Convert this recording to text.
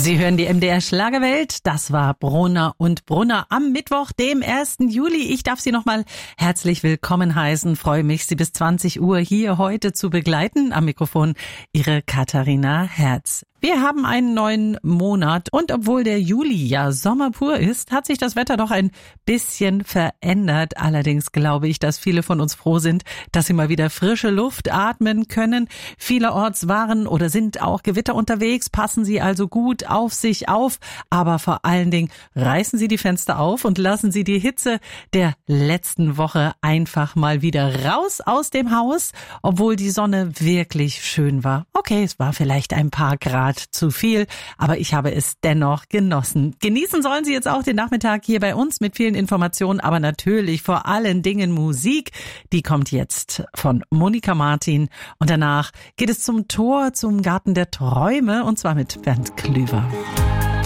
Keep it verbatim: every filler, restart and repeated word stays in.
Sie hören die M D R Schlagerwelt. Das war Brunner und Brunner am Mittwoch, dem ersten Juli. Ich darf Sie nochmal herzlich willkommen heißen. Freue mich, Sie bis zwanzig Uhr hier heute zu begleiten. Am Mikrofon Ihre Katharina Herz. Wir haben einen neuen Monat und obwohl der Juli ja Sommer pur ist, hat sich das Wetter doch ein bisschen verändert. Allerdings glaube ich, dass viele von uns froh sind, dass sie mal wieder frische Luft atmen können. Vielerorts waren oder sind auch Gewitter unterwegs. Passen Sie also gut auf sich auf, aber vor allen Dingen reißen Sie die Fenster auf und lassen Sie die Hitze der letzten Woche einfach mal wieder raus aus dem Haus, obwohl die Sonne wirklich schön war. Okay, es war vielleicht ein paar Grad zu viel, aber ich habe es dennoch genossen. Genießen sollen Sie jetzt auch den Nachmittag hier bei uns mit vielen Informationen, aber natürlich vor allen Dingen Musik. Die kommt jetzt von Monika Martin und danach geht es zum Tor zum Garten der Träume und zwar mit Bernd Klüver.